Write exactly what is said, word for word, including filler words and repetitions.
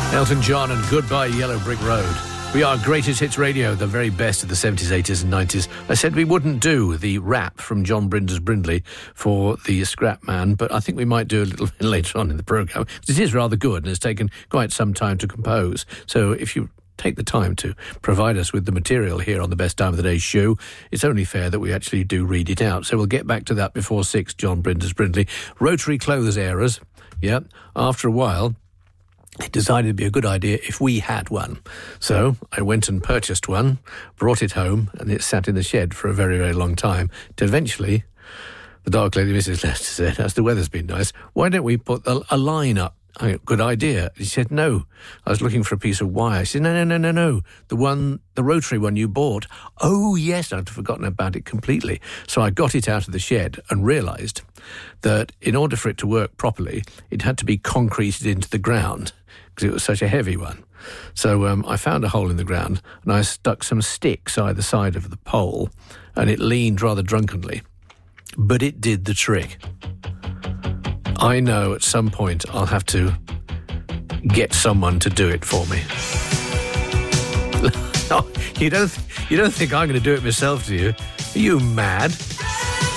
Elton John and Goodbye Yellow Brick Road. We are Greatest Hits Radio, the very best of the seventies, eighties and nineties. I said we wouldn't do the rap from John Brinders Brindley for the Scrap Man, but I think we might do a little bit later on in the programme. It is rather good and it's taken quite some time to compose. So if you take the time to provide us with the material here on the Best Time of the Day show, it's only fair that we actually do read it out. So we'll get back to that before six, John Brinders Brindley. Rotary clothes errors. Yeah, after a while, it decided it'd be a good idea if we had one. So I went and purchased one, brought it home, and it sat in the shed for a very, very long time. To eventually, the dark lady, Missus Lester, said, as the weather's been nice, why don't we put a, a line up? I mean, good idea. He said, no. I was looking for a piece of wire. She said, no, no, no, no, no. The one, the rotary one you bought. Oh, yes, I'd forgotten about it completely. So I got it out of the shed and realised that in order for it to work properly, it had to be concreted into the ground because it was such a heavy one. So um, I found a hole in the ground and I stuck some sticks either side of the pole and it leaned rather drunkenly. But it did the trick. I know at some point I'll have to get someone to do it for me. you don't, you don't think I'm going to do it myself, do you? Are you mad?